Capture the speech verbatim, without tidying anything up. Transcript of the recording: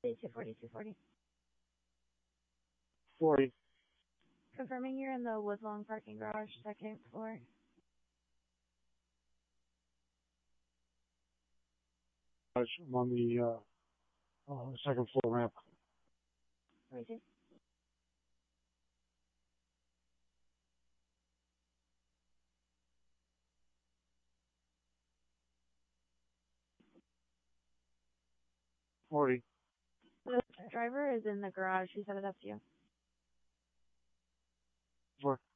two forty, two forty. forty. Confirming you're in the Woodlawn parking garage, second floor. I'm on the uh, uh, second floor ramp. forty-two. forty. The driver is in the garage. He said it up to you. Four.